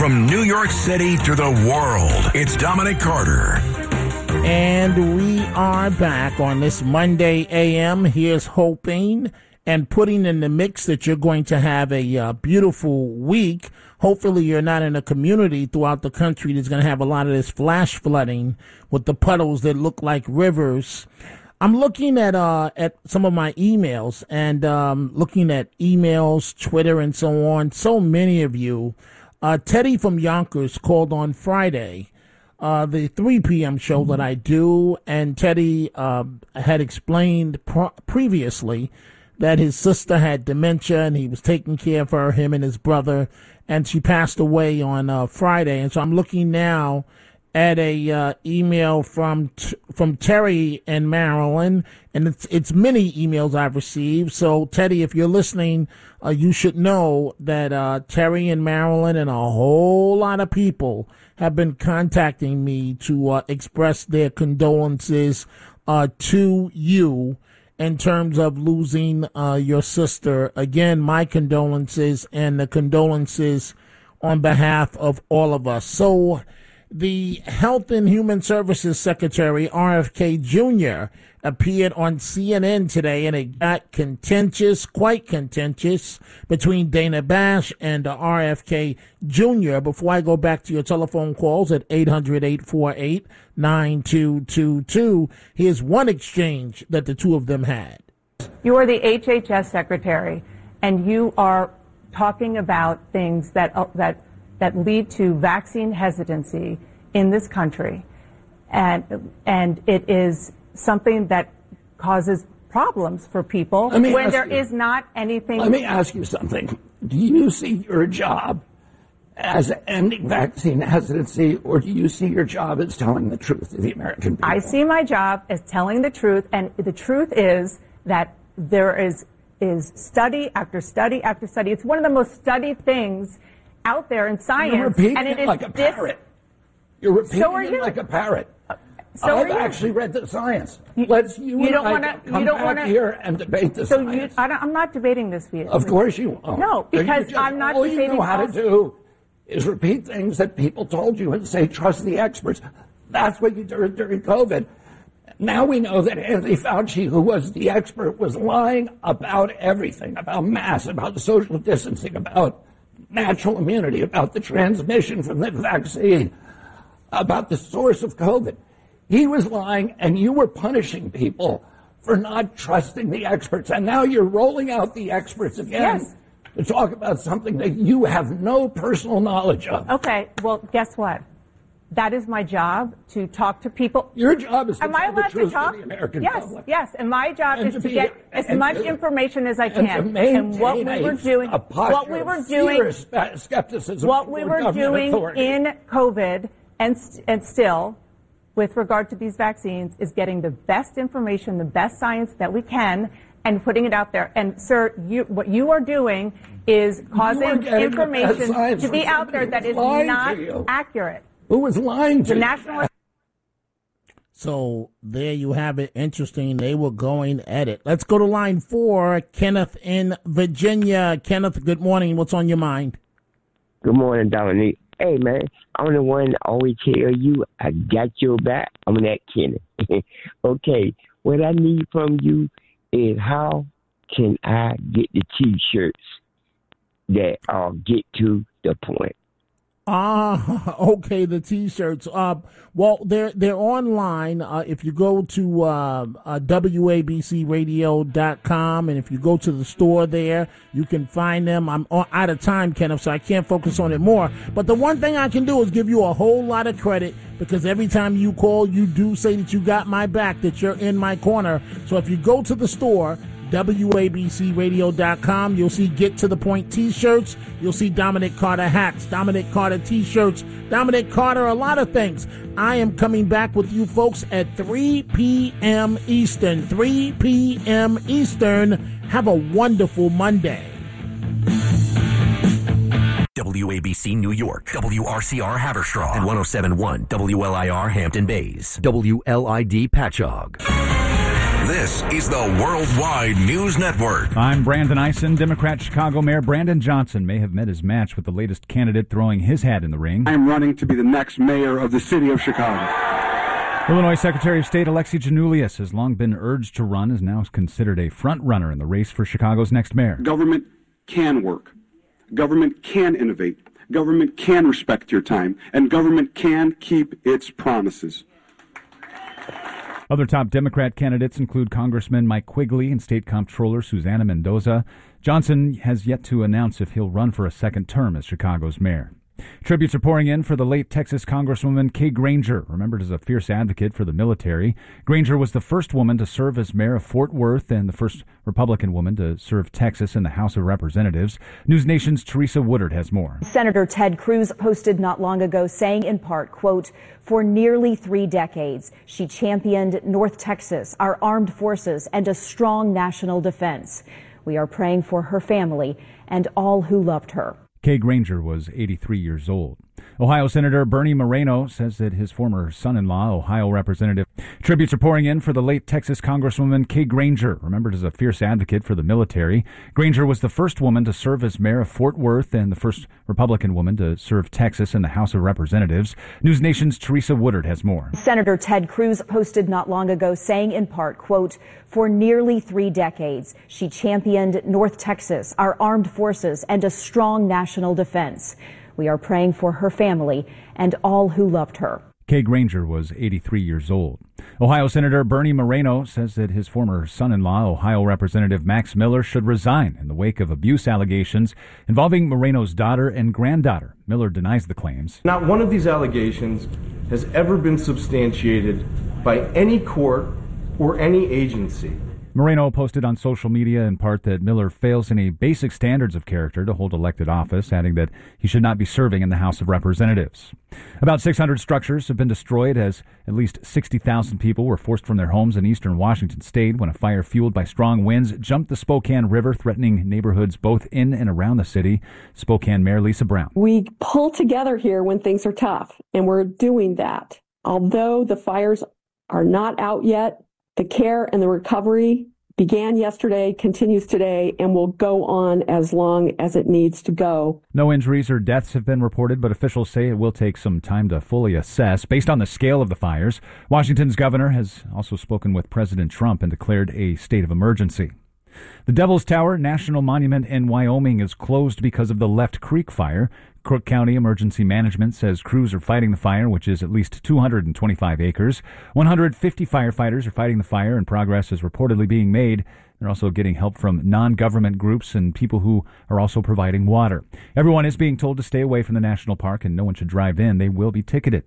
From New York City to the world, it's Dominic Carter. And we are back on this Monday AM. Here's hoping and putting in the mix that you're going to have a beautiful week. Hopefully you're not in a community throughout the country that's going to have a lot of this flash flooding with the puddles that look like rivers. I'm looking at some of my emails and looking at emails, Twitter, and so on. So many of you. Teddy from Yonkers called on Friday, the 3 p.m. show that I do, and Teddy had explained previously that his sister had dementia and he was taking care of her, him and his brother, and she passed away on Friday. And so I'm looking now at a email from Terry in Maryland, and it's many emails I've received. So Teddy, if you're listening, you should know that Terry in Maryland and a whole lot of people have been contacting me to express their condolences to you in terms of losing your sister. Again, my condolences and the condolences on behalf of all of us. So the Health and Human Services Secretary, RFK Jr., appeared on CNN today, and it got contentious, quite contentious, between Dana Bash and RFK Jr. Before I go back to your telephone calls at 800-848-9222, here's one exchange that the two of them had. You are the HHS Secretary, and you are talking about things that lead to vaccine hesitancy in this country, and it is something that causes problems for people when there is not anything. Let me ask you something. Do you see your job as ending vaccine hesitancy, or do you see your job as telling the truth to the American people? I see my job as telling the truth, and the truth is that there is study after study after study. It's one of the most studied things out there in science. You're repeating and it like a parrot. You're repeating it like a parrot. I've actually read the science. Let's come back here and debate the science. I'm not debating this with you. Of course you won't. No, because I'm not debating. All you know how to do is repeat things that people told you and say, trust the experts. That's what you did during COVID. Now we know that Anthony Fauci, who was the expert, was lying about everything, about masks, about social distancing, about natural immunity, about the transmission from the vaccine, about the source of COVID. He was lying, and you were punishing people for not trusting the experts. And now you're rolling out the experts again to talk about something that you have no personal knowledge of. Okay, well, guess what? That is my job, to talk to people. Your job is to tell the truth to the American public. Yes, and my job is to get as much information as I can. And what we were doing, in COVID and still, with regard to these vaccines, is getting the best information, the best science that we can, and putting it out there. And, sir, what you are doing is causing information to be out there that is not accurate. Who was lying to you? So there you have it. Interesting. They were going at it. Let's go to line 4. Kenneth in Virginia. Kenneth, good morning. What's on your mind? Good morning, Dominique. Hey, man, I'm the one that always tell you I got your back. I'm that Kenneth. Okay, what I need from you is how can I get the T-shirts that get to the point? Okay, the T-shirts. Well, they're online. If you go to WABCRadio.com, and if you go to the store there, you can find them. I'm out of time, Kenneth, so I can't focus on it more. But the one thing I can do is give you a whole lot of credit, because every time you call, you do say that you got my back, that you're in my corner. So if you go to the store, WABCRadio.com. You'll see Get to the Point T-shirts. You'll see Dominic Carter hats, Dominic Carter T-shirts, Dominic Carter, a lot of things. I am coming back with you folks at 3 p.m. Eastern. 3 p.m. Eastern. Have a wonderful Monday. WABC New York, WRCR Haverstraw, and 107.1 WLIR Hampton Bays, WLID Patchogue. This is the Worldwide News Network. I'm Brandon Eisen. Democrat Chicago Mayor Brandon Johnson may have met his match with the latest candidate throwing his hat in the ring. I am running to be the next mayor of the city of Chicago. Illinois Secretary of State Alexi Giannoulias has long been urged to run, is now considered a front-runner in the race for Chicago's next mayor. Government can work. Government can innovate. Government can respect your time. And government can keep its promises. Other top Democrat candidates include Congressman Mike Quigley and State Comptroller Susana Mendoza. Johnson has yet to announce if he'll run for a second term as Chicago's mayor. Tributes are pouring in for the late Texas Congresswoman Kay Granger, remembered as a fierce advocate for the military. Granger was the first woman to serve as mayor of Fort Worth and the first Republican woman to serve Texas in the House of Representatives. News Nation's Teresa Woodard has more. Senator Ted Cruz posted not long ago saying in part, quote, "For nearly 3 decades, she championed North Texas, our armed forces, and a strong national defense. We are praying for her family and all who loved her." Kay Granger was 83 years old. Ohio Senator Bernie Moreno says that his former son-in-law, Ohio Representative. Tributes are pouring in for the late Texas Congresswoman Kay Granger, remembered as a fierce advocate for the military. Granger was the first woman to serve as mayor of Fort Worth and the first Republican woman to serve Texas in the House of Representatives. News Nation's Teresa Woodard has more. Senator Ted Cruz posted not long ago saying in part, quote, "For nearly 3 decades, she championed North Texas, our armed forces, and a strong national defense. We are praying for her family and all who loved her." Kay Granger was 83 years old. Ohio Senator Bernie Moreno says that his former son-in-law, Ohio Representative Max Miller, should resign in the wake of abuse allegations involving Moreno's daughter and granddaughter. Miller denies the claims. Not one of these allegations has ever been substantiated by any court or any agency. Moreno posted on social media in part that Miller fails any basic standards of character to hold elected office, adding that he should not be serving in the House of Representatives. About 600 structures have been destroyed as at least 60,000 people were forced from their homes in eastern Washington state when a fire fueled by strong winds jumped the Spokane River, threatening neighborhoods both in and around the city. Spokane Mayor Lisa Brown. We pull together here when things are tough, and we're doing that. Although the fires are not out yet, the care and the recovery began yesterday, continues today, and will go on as long as it needs to go. No injuries or deaths have been reported, but officials say it will take some time to fully assess. Based on the scale of the fires, Washington's governor has also spoken with President Trump and declared a state of emergency. The Devil's Tower National Monument in Wyoming is closed because of the Left Creek fire. Crook County Emergency Management says crews are fighting the fire, which is at least 225 acres. 150 firefighters are fighting the fire, and progress is reportedly being made. They're also getting help from non-government groups and people who are also providing water. Everyone is being told to stay away from the national park, and no one should drive in. They will be ticketed.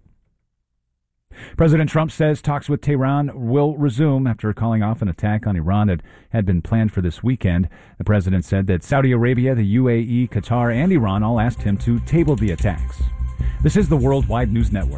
President Trump says talks with Tehran will resume after calling off an attack on Iran that had been planned for this weekend. The president said that Saudi Arabia, the UAE, Qatar, and Iran all asked him to table the attacks. This is the Worldwide News Network.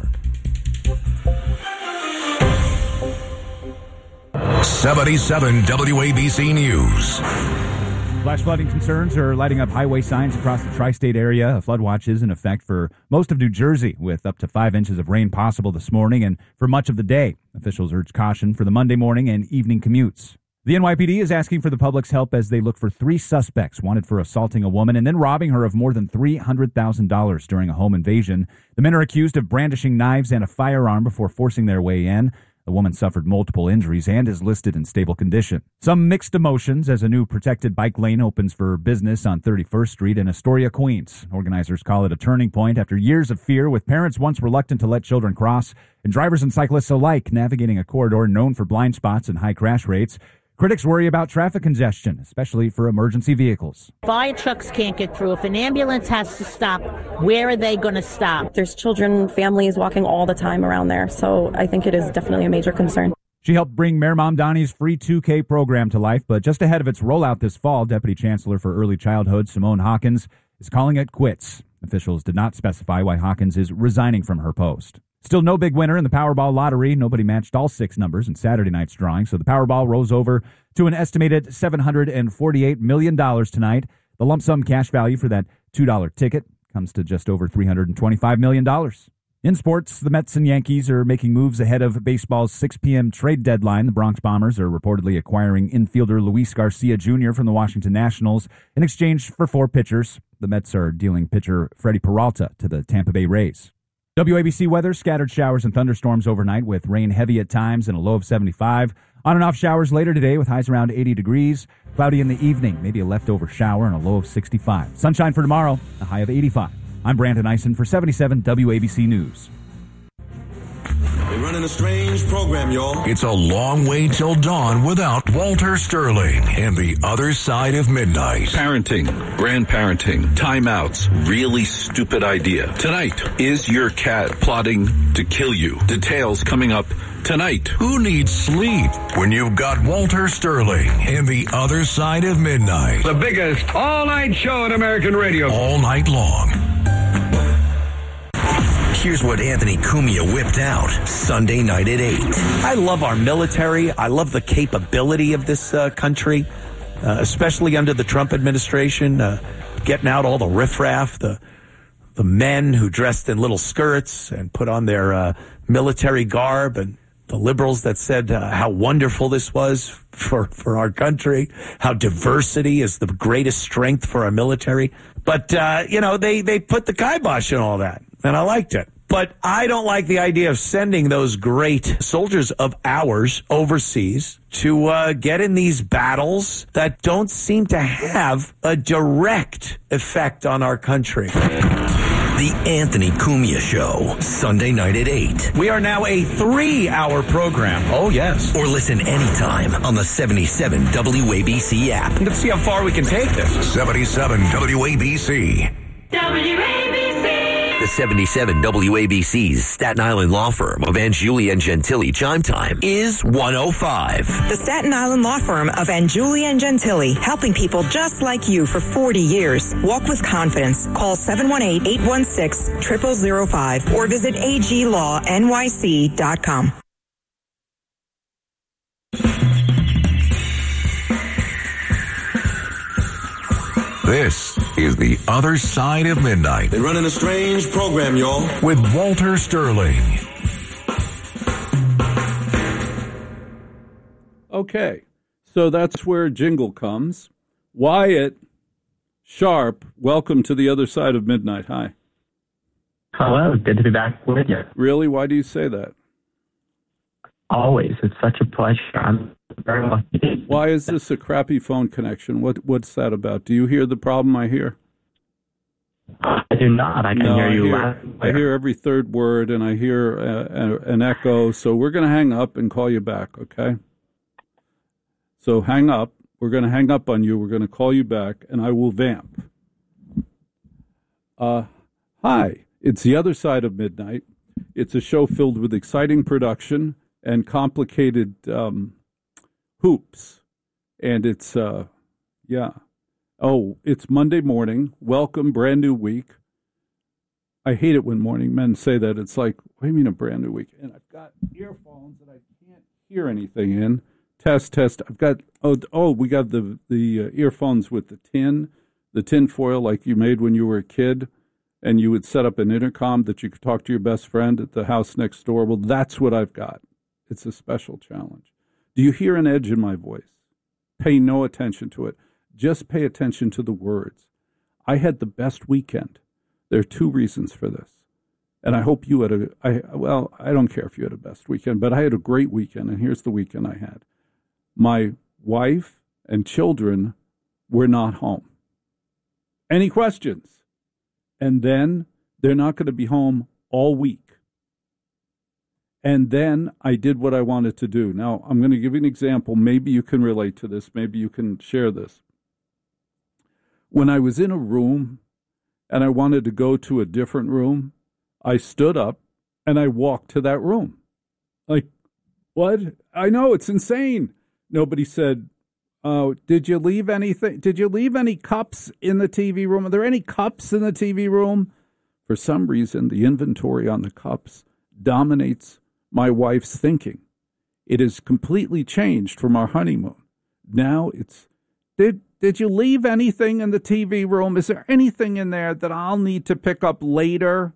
77 WABC News. Flash flooding concerns are lighting up highway signs across the tri-state area. A flood watch is in effect for most of New Jersey, with up to 5 inches of rain possible this morning and for much of the day. Officials urge caution for the Monday morning and evening commutes. The NYPD is asking for the public's help as they look for 3 suspects wanted for assaulting a woman and then robbing her of more than $300,000 during a home invasion. The men are accused of brandishing knives and a firearm before forcing their way in. The woman suffered multiple injuries and is listed in stable condition. Some mixed emotions as a new protected bike lane opens for business on 31st Street in Astoria, Queens. Organizers call it a turning point after years of fear, with parents once reluctant to let children cross and drivers and cyclists alike navigating a corridor known for blind spots and high crash rates. Critics worry about traffic congestion, especially for emergency vehicles. Fire trucks can't get through. If an ambulance has to stop, where are they going to stop? There's children, families walking all the time around there, so I think it is definitely a major concern. She helped bring Mayor Mamdani's free 2K program to life, but just ahead of its rollout this fall, Deputy Chancellor for Early Childhood Simone Hawkins is calling it quits. Officials did not specify why Hawkins is resigning from her post. Still no big winner in the Powerball lottery. Nobody matched all 6 numbers in Saturday night's drawing, so the Powerball rose over to an estimated $748 million tonight. The lump sum cash value for that $2 ticket comes to just over $325 million. In sports, the Mets and Yankees are making moves ahead of baseball's 6 p.m. trade deadline. The Bronx Bombers are reportedly acquiring infielder Luis Garcia Jr. from the Washington Nationals in exchange for 4 pitchers. The Mets are dealing pitcher Freddie Peralta to the Tampa Bay Rays. WABC weather, scattered showers and thunderstorms overnight with rain heavy at times and a low of 75. On and off showers later today with highs around 80 degrees. Cloudy in the evening, maybe a leftover shower and a low of 65. Sunshine for tomorrow, a high of 85. I'm Brandon Eisen for 77 WABC News. They're running a strange program, y'all. It's a long way till dawn without Walter Sterling and the other side of midnight. Parenting, grandparenting, timeouts, really stupid idea. Tonight, is your cat plotting to kill you? Details coming up tonight. Who needs sleep when you've got Walter Sterling and the other side of midnight? The biggest all-night show on American radio. All night long. Here's what Anthony Cumia whipped out Sunday night at 8. I love our military. I love the capability of this country, especially under the Trump administration, getting out all the riffraff, the men who dressed in little skirts and put on their military garb, and the liberals that said how wonderful this was for our country, how diversity is the greatest strength for our military. But, they put the kibosh in all that, and I liked it. But I don't like the idea of sending those great soldiers of ours overseas to get in these battles that don't seem to have a direct effect on our country. The Anthony Cumia Show, Sunday night at 8. We are now a 3-hour program. Oh, yes. Or listen anytime on the 77 WABC app. Let's see how far we can take this. 77 WABC. The 77 WABC's Staten Island law firm of Anjuli and Gentili chime time is 105. The Staten Island law firm of Anjuli and Gentili, helping people just like you for 40 years. Walk with confidence. Call 718-816-0005 or visit aglawnyc.com. This is The Other Side of Midnight. They're running a strange program, y'all. With Walter Sterling. Okay, so that's where jingle comes. Wyatt Sharp, welcome to The Other Side of Midnight. Hi. Hello, good to be back with you. Really? Why do you say that? Always. It's such a pleasure. I'm very lucky. Why is this a crappy phone connection? What's that about? Do you hear the problem I hear? I do not. I can hear you loud. I hear every third word, and I hear an echo. So we're going to hang up and call you back, okay? So hang up. We're going to hang up on you. We're going to call you back, and I will vamp. Hi. It's The Other Side of Midnight. It's a show filled with exciting production and complicated hoops. And it's, it's Monday morning. Welcome, brand new week. I hate it when morning men say that. It's like, what do you mean a brand new week? And I've got earphones that I can't hear anything in. Test. I've got, we got the earphones with the tin foil like you made when you were a kid. And you would set up an intercom that you could talk to your best friend at the house next door. Well, that's what I've got. It's a special challenge. Do you hear an edge in my voice? Pay no attention to it. Just pay attention to the words. I had the best weekend. There are 2 reasons for this. And I hope you had I don't care if you had a best weekend, but I had a great weekend, and here's the weekend I had. My wife and children were not home. Any questions? And then they're not going to be home all week. And then I did what I wanted to do. Now, I'm going to give you an example. Maybe you can relate to this. Maybe you can share this. When I was in a room and I wanted to go to a different room, I stood up and I walked to that room. Like, what? I know, it's insane. Nobody said, did you leave anything? Did you leave any cups in the TV room? Are there any cups in the TV room? For some reason, the inventory on the cups dominates my wife's thinking. It has completely changed from our honeymoon. Now it's, did you leave anything in the TV room? Is there anything in there that I'll need to pick up later?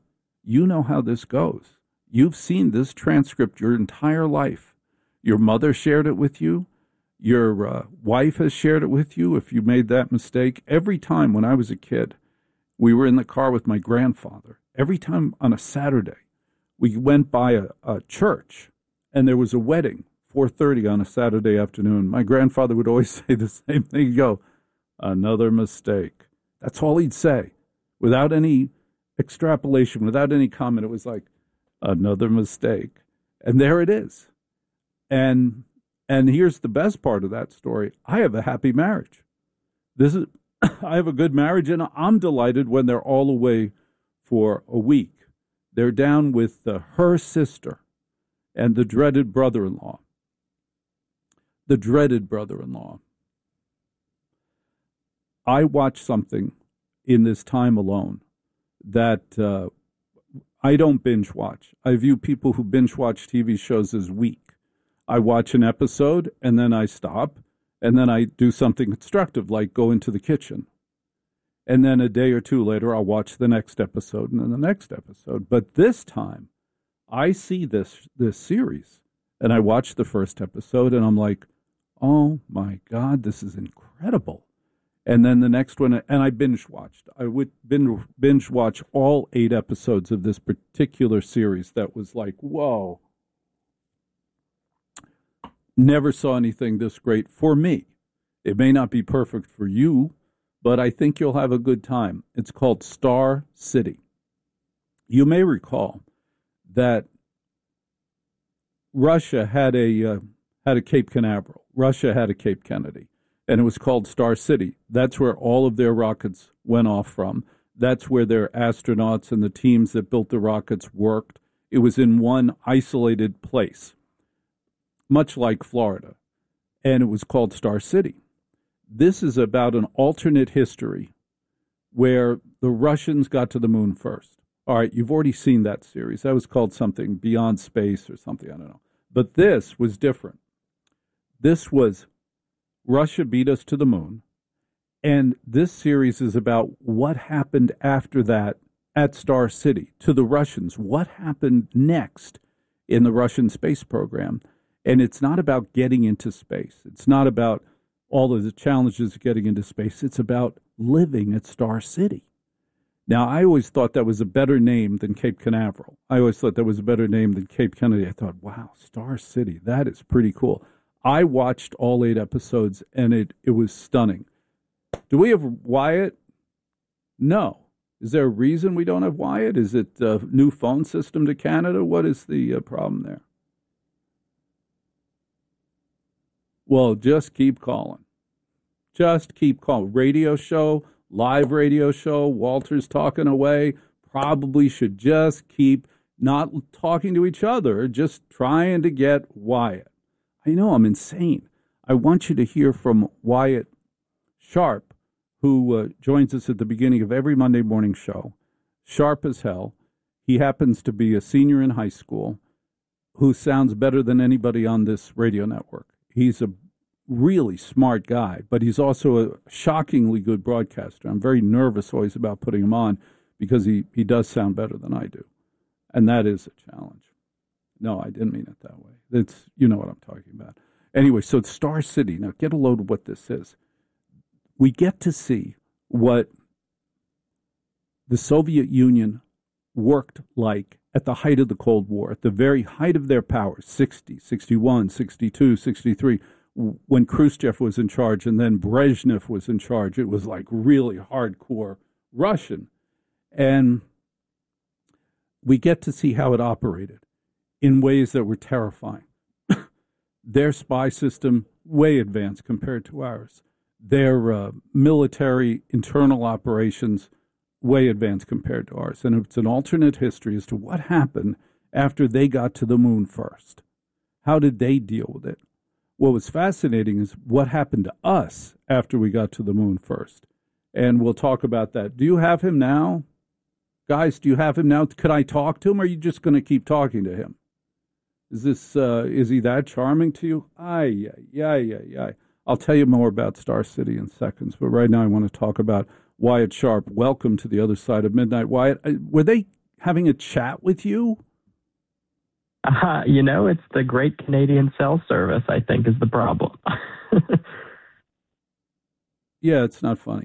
You know how this goes. You've seen this transcript your entire life. Your mother shared it with you. Your wife has shared it with you if you made that mistake. Every time when I was a kid, we were in the car with my grandfather. Every time on a Saturday, we went by a church, and there was a wedding, 4:30 on a Saturday afternoon. My grandfather would always say the same thing. He'd go, another mistake. That's all he'd say, without any extrapolation, without any comment. It was like, another mistake. And there it is. And here's the best part of that story. I have a happy marriage. I have a good marriage, and I'm delighted when they're all away for a week. They're down with her sister and the dreaded brother-in-law. The dreaded brother-in-law. I watched something in this time alone that I don't binge watch. I view people who binge watch TV shows as weak. I watch an episode, and then I stop, and then I do something constructive, like go into the kitchen. And then a day or two later, I'll watch the next episode and then the next episode. But this time, I see this series, and I watch the first episode, and I'm like, oh, my God, this is incredible. And then the next one, and I binge watched. I would binge watch all 8 episodes of this particular series that was like, whoa. Never saw anything this great for me. It may not be perfect for you, but I think you'll have a good time. It's called Star City. You may recall that Russia had a Cape Canaveral. Russia had a Cape Kennedy, and it was called Star City. That's where all of their rockets went off from. That's where their astronauts and the teams that built the rockets worked. It was in one isolated place, much like Florida, and it was called Star City. This is about an alternate history where the Russians got to the moon first. All right, you've already seen that series. That was called something Beyond Space or something, I don't know. But this was different. This was Russia beat us to the moon, and this series is about what happened after that at Star City to the Russians. What happened next in the Russian space program? And it's not about getting into space. It's not about all of the challenges of getting into space. It's about living at Star City. Now, I always thought that was a better name than Cape Canaveral. I always thought that was a better name than Cape Kennedy. I thought, wow, Star City, that is pretty cool. I watched all 8 episodes, and it was stunning. Do we have Wyatt? No. Is there a reason we don't have Wyatt? Is it a new phone system to Canada? What is the problem there? Well, just keep calling. Just keep calling. Radio show, live radio show, Walter's talking away. Probably should just keep not talking to each other, just trying to get Wyatt. I know I'm insane. I want you to hear from Wyatt Sharp, who joins us at the beginning of every Monday morning show. Sharp as hell. He happens to be a senior in high school who sounds better than anybody on this radio network. He's a really smart guy, but he's also a shockingly good broadcaster. I'm very nervous always about putting him on because he does sound better than I do. And that is a challenge. No, I didn't mean it that way. It's, you know what I'm talking about. Anyway, so it's Star City. Now, get a load of what this is. We get to see what the Soviet Union worked like at the height of the Cold War, at the very height of their power, 60, 61, 62, 63, when Khrushchev was in charge and then Brezhnev was in charge. It was like really hardcore Russian. And we get to see how it operated in ways that were terrifying. Their spy system, way advanced compared to ours. Their military internal operations, way advanced compared to ours. And it's an alternate history as to what happened after they got to the moon first. How did they deal with it? What was fascinating is what happened to us after we got to the moon first. And we'll talk about that. Do you have him now? Guys, do you have him now? Could I talk to him, or are you just going to keep talking to him? Is he that charming to you? I'll tell you more about Star City in seconds, but right now I want to talk about Wyatt Sharp. Welcome to the other side of midnight. Wyatt, were they having a chat with you? It's the Great Canadian Cell Service, I think, is the problem. Yeah, it's not funny.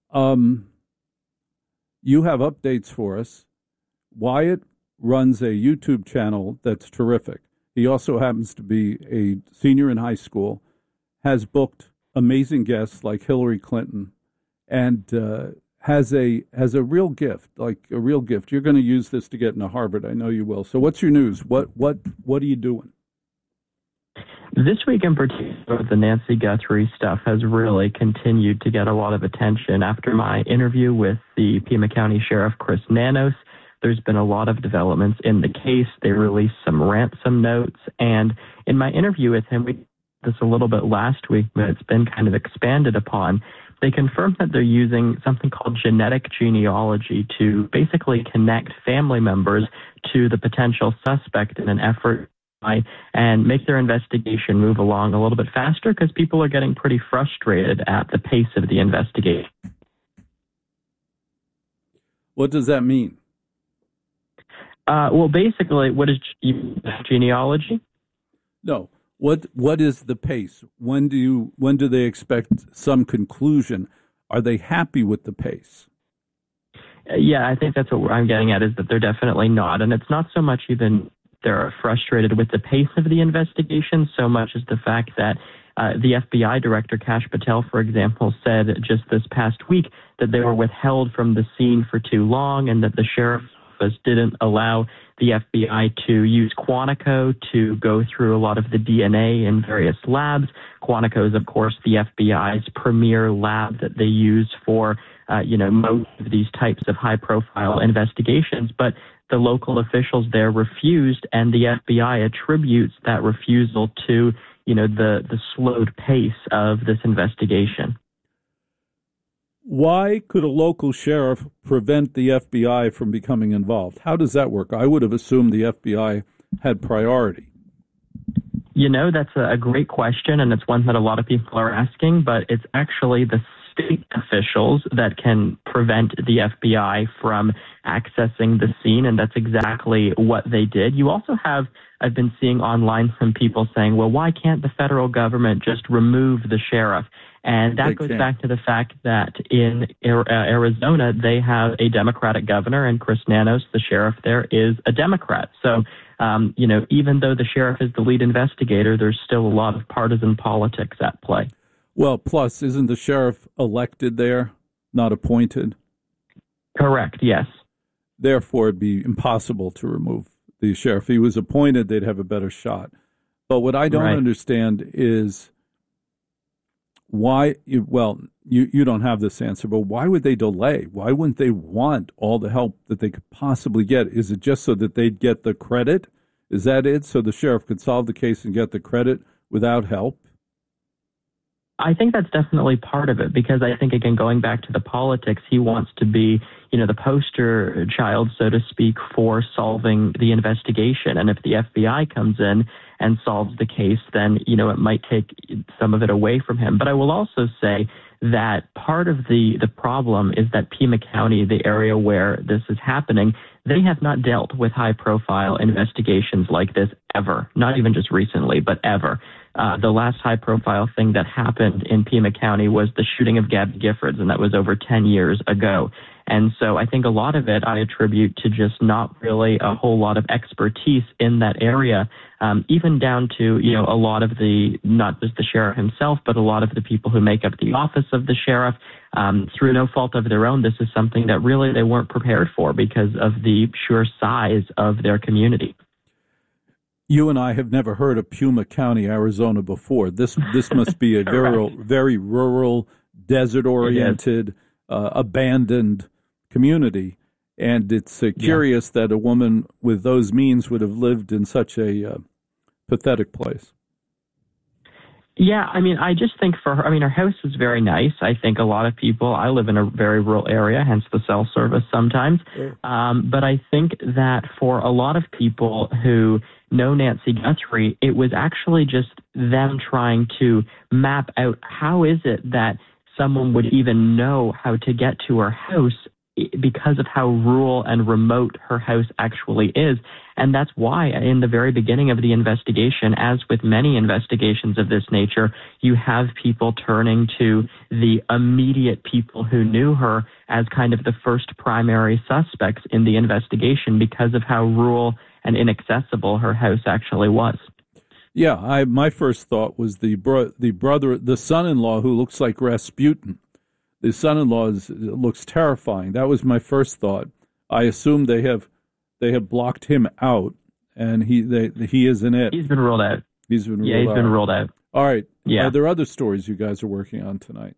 You have updates for us. Wyatt runs a YouTube channel that's terrific. He also happens to be a senior in high school, has booked amazing guests like Hillary Clinton, and has a real gift, You're going to use this to get into Harvard. I know you will. So what's your news? What are you doing? This week in particular, the Nancy Guthrie stuff has really continued to get a lot of attention. After my interview with the Pima County Sheriff Chris Nanos, there's been a lot of developments in the case. They released some ransom notes, and in my interview with him, we did this a little bit last week, but it's been kind of expanded upon. They confirmed that they're using something called genetic genealogy to basically connect family members to the potential suspect in an effort and make their investigation move along a little bit faster, because people are getting pretty frustrated at the pace of the investigation. What does that mean? Well, basically, what is genealogy? No. What is the pace? When do they expect some conclusion? Are they happy with the pace? Yeah, I think that's what I'm getting at, is that they're definitely not. And it's not so much even they're frustrated with the pace of the investigation, so much as the fact that the FBI director, Kash Patel, for example, said just this past week that they were withheld from the scene for too long, and that the sheriff's office didn't allow the FBI to use Quantico to go through a lot of the DNA in various labs. Quantico is, of course, the FBI's premier lab that they use for, most of these types of high-profile investigations. But the local officials there refused, and the FBI attributes that refusal to, the slowed pace of this investigation. Why could a local sheriff prevent the FBI from becoming involved? How does that work? I would have assumed the FBI had priority. That's a great question, and it's one that a lot of people are asking, but it's actually the state officials that can prevent the FBI from accessing the scene, and that's exactly what they did. You also have, I've been seeing online some people saying, well, why can't the federal government just remove the sheriff? And that goes back to the fact that in Arizona, they have a Democratic governor, and Chris Nanos, the sheriff there, is a Democrat. So, even though the sheriff is the lead investigator, there's still a lot of partisan politics at play. Well, plus, isn't the sheriff elected there, not appointed? Correct, yes. Therefore, it'd be impossible to remove the sheriff. If he was appointed, they'd have a better shot. But what I don't understand is why, you don't have this answer, but why would they delay? Why wouldn't they want all the help that they could possibly get? Is it just so that they'd get the credit? Is that it? So the sheriff could solve the case and get the credit without help? I think that's definitely part of it, because I think, again, going back to the politics, he wants to be, the poster child, so to speak, for solving the investigation. And if the FBI comes in and solves the case, then, it might take some of it away from him. But I will also say that part of the problem is that Pima County, the area where this is happening, they have not dealt with high-profile investigations like this ever, not even just recently, but ever. The last high-profile thing that happened in Pima County was the shooting of Gabby Giffords, and that was over 10 years ago. And so I think a lot of it I attribute to just not really a whole lot of expertise in that area, even down to, a lot of not just the sheriff himself, but a lot of the people who make up the office of the sheriff. Through no fault of their own, this is something that really they weren't prepared for because of the sheer size of their community. You and I have never heard of Pima County, Arizona before. This must be a very rural, desert-oriented, abandoned community. And it's curious that a woman with those means would have lived in such a pathetic place. Yeah, I just think for her, her house was very nice. I think a lot of people, I live in a very rural area, hence the cell service sometimes. But I think that for a lot of people who know Nancy Guthrie, it was actually just them trying to map out how is it that someone would even know how to get to her house because of how rural and remote her house actually is. And that's why in the very beginning of the investigation, as with many investigations of this nature, you have people turning to the immediate people who knew her as kind of the first primary suspects in the investigation because of how rural and inaccessible her house actually was. Yeah, my first thought was the son-in-law who looks like Rasputin. The son-in-law looks terrifying. That was my first thought. I assume they have blocked him out, and he isn't it. He's been ruled out. He's been ruled out. All right. Yeah. Are there other stories you guys are working on tonight?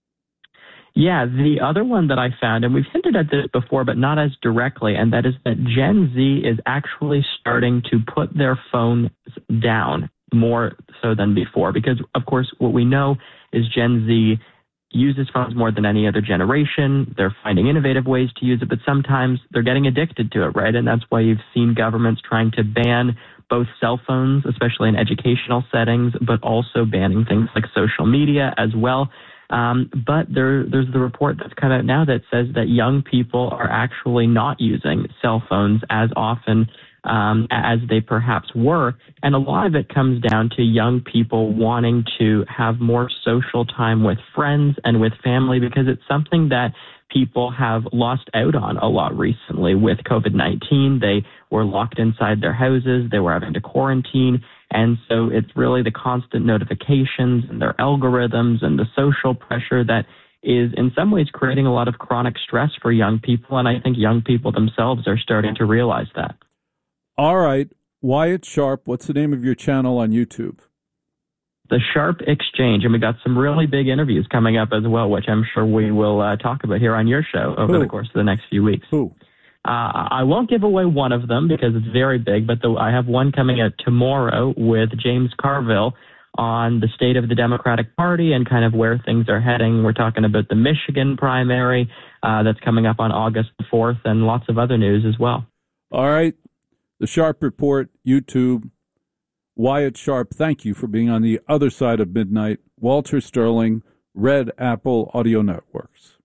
Yeah, the other one that I found, and we've hinted at this before, but not as directly, and that is that Gen Z is actually starting to put their phones down more so than before. Because, of course, what we know is Gen Z uses phones more than any other generation. They're finding innovative ways to use it, but sometimes they're getting addicted to it, right? And that's why you've seen governments trying to ban both cell phones, especially in educational settings, but also banning things like social media as well. But there's the report that's come out now that says that young people are actually not using cell phones as often as they perhaps were. And a lot of it comes down to young people wanting to have more social time with friends and with family because it's something that people have lost out on a lot recently with COVID-19. They were locked inside their houses. They were having to quarantine. And so it's really the constant notifications and their algorithms and the social pressure that is in some ways creating a lot of chronic stress for young people. And I think young people themselves are starting to realize that. All right. Wyatt Sharp, what's the name of your channel on YouTube? The Sharp Exchange. And we got some really big interviews coming up as well, which I'm sure we will talk about here on your show over the course of the next few weeks. Who? I won't give away one of them because it's very big, but I have one coming out tomorrow with James Carville on the state of the Democratic Party and kind of where things are heading. We're talking about the Michigan primary that's coming up on August 4th and lots of other news as well. All right. The Sharp Report, YouTube. Wyatt Sharp, thank you for being on the other side of midnight. Walter Sterling, Red Apple Audio Networks.